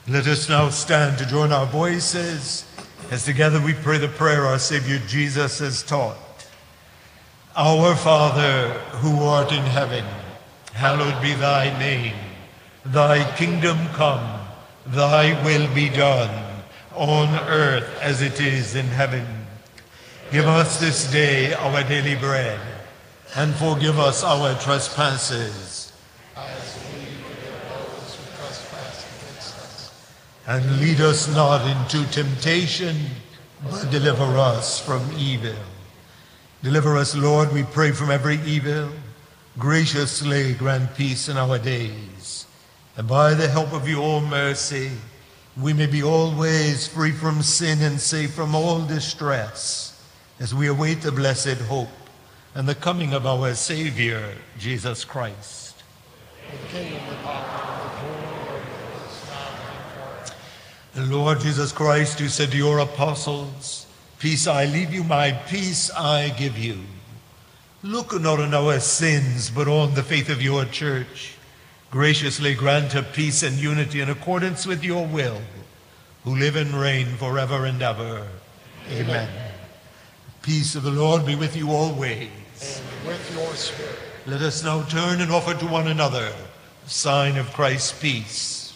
Let us now stand to join our voices as together we pray the prayer our Savior Jesus has taught. Our Father, who art in heaven, hallowed be thy name. Thy kingdom come, thy will be done, on earth as it is in heaven. Give us this day our daily bread, and forgive us our trespasses, as we forgive those who trespass against us. and lead us not into temptation, but deliver us from evil. Deliver us, Lord, we pray, from every evil. Graciously grant peace in our days, and by the help of your mercy, we may be always free from sin and safe from all distress, as we await the blessed hope and the coming of our Savior, Jesus Christ. The kingdom, the power, and the glory is now and forever. The Lord Jesus Christ, who said to your apostles, "Peace I leave you, my peace I give you," look not on our sins, but on the faith of your church. Graciously grant her peace and unity in accordance with your will, who live and reign forever and ever. Amen. Peace of the Lord be with you always. And with your spirit. Let us now turn and offer to one another the sign of Christ's peace.